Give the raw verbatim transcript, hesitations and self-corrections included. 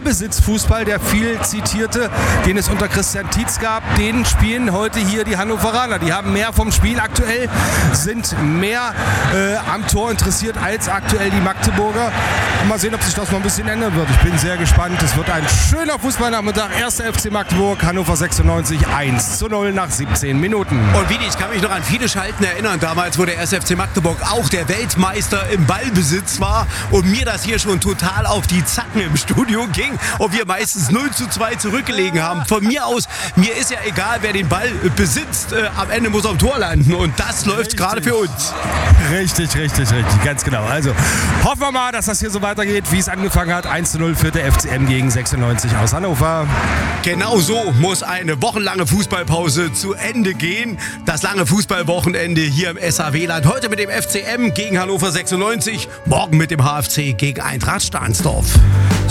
Ballbesitzfußball, der viel zitierte, den es unter Christian Tietz gab, den spielen heute hier die Hannoveraner. Die haben mehr vom Spiel aktuell, sind mehr äh, am Tor interessiert als aktuell die Magdeburger. Mal sehen, ob sich das noch ein bisschen ändern wird. Ich bin sehr gespannt. Es wird ein schöner Fußballnachmittag. erster F C Magdeburg, Hannover sechsundneunzig, eins zu null nach siebzehn Minuten. Und Vidi, ich kann mich noch an viele Schalten erinnern, damals, wo der erste F C Magdeburg auch der Weltmeister im Ballbesitz war und mir das hier schon total auf die Zacken im Studio ging und wir meistens null zu zwei zurückgelegen haben. Von mir aus, mir ist ja egal, wer den Ball besitzt, äh, am Ende muss er am Tor landen und das läuft gerade für uns. Richtig, richtig, richtig, ganz genau. Also hoffen wir mal, dass das hier so weitergeht, wie es angefangen hat. eins zu null für der F C M gegen sechsundneunzig aus Hannover. Genau so muss eine wochenlange Fußballpause zu Ende gehen. Das lange Fußballwochenende hier im S H W-Land. Heute mit dem F C M gegen Hannover sechsundneunzig, morgen mit dem H F C gegen Eintracht Stahnsdorf.